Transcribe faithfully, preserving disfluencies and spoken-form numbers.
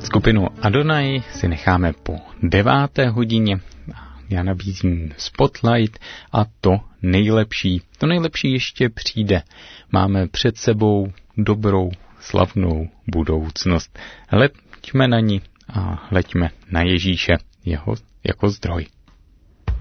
Skupinu Adonai si necháme po deváté hodině. Já nabízím Spotlight a to nejlepší. To nejlepší ještě přijde. Máme před sebou dobrou, slavnou budoucnost. Leďme na ní a leďme na Ježíše, jeho jako zdroj.